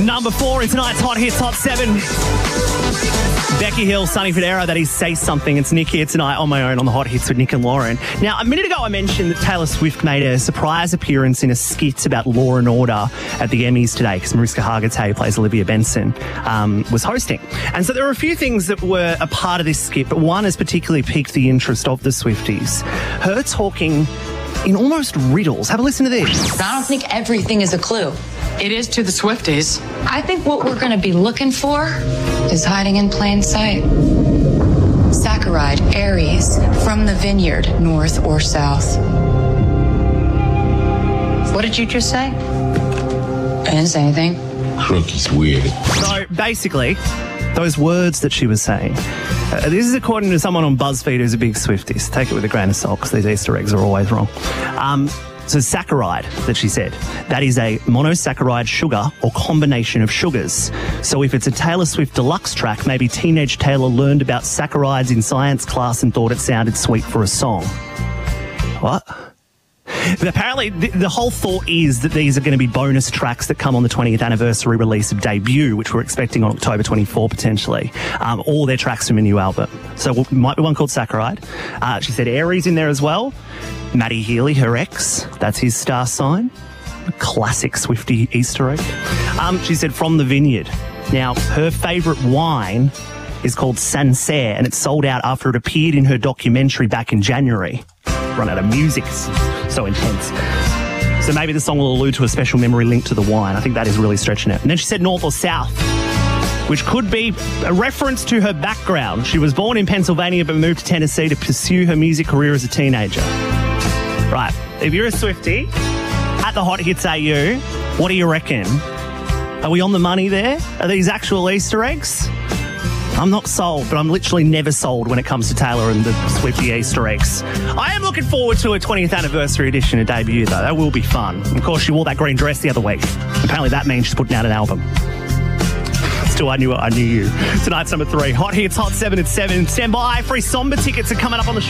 Number 4 in tonight's Hot Hits Top 7. Becky Hill, Sonny Fodera, that is Say Something. It's Nick here tonight on my own on the Hot Hits with Nick and Lauren. Now, a minute ago I mentioned that Taylor Swift made a surprise appearance in a skit about Law and Order at the Emmys today because Mariska Hargitay, who plays Olivia Benson, was hosting. And so there were a few things that were a part of this skit, but one has particularly piqued the interest of the Swifties. Her talking in almost riddles. Have a listen to this. I don't think everything is a clue. It is to the Swifties. I think what we're going to be looking for is hiding in plain sight. Saccharide, Aries, from the vineyard, north or south. What did you just say? I didn't say anything. Crookie's weird. So basically, those words that she was saying, this is according to someone on BuzzFeed who's a big Swiftie. So take it with a grain of salt because these Easter eggs are always wrong. So saccharide that she said, that is a monosaccharide sugar or combination of sugars. So if it's a Taylor Swift deluxe track, maybe teenage Taylor learned about saccharides in science class and thought it sounded sweet for a song. What? But apparently the whole thought is that these are going to be bonus tracks that come on the 20th anniversary release of Debut, which we're expecting on October 24 potentially. All their tracks from a new album. So it might be one called Saccharide. She said Aries in there as well. Matty Healy, her ex, that's his star sign. A classic Swiftie Easter egg. She said From the Vineyard. Now, her favourite wine is called Sancerre, and it sold out after it appeared in her documentary back in January. Run out of music. So intense. So maybe the song will allude to a special memory linked to the wine. I think that is really stretching it. And then she said North or South, which could be a reference to her background. She was born in Pennsylvania but moved to Tennessee to pursue her music career as a teenager. Right. If you're a Swiftie at the Hot Hits AU, what do you reckon? Are we on the money there? Are these actual Easter eggs? I'm not sold, but I'm literally never sold when it comes to Taylor and the Swiftie Easter eggs. I am looking forward to a 20th anniversary edition of Debut, though. That will be fun. Of course, she wore that green dress the other week. Apparently that means she's putting out an album. Still, I knew you. Tonight's number 3. Hot Hits, Hot 7 at 7. Stand by. Free Somber tickets are coming up on the show.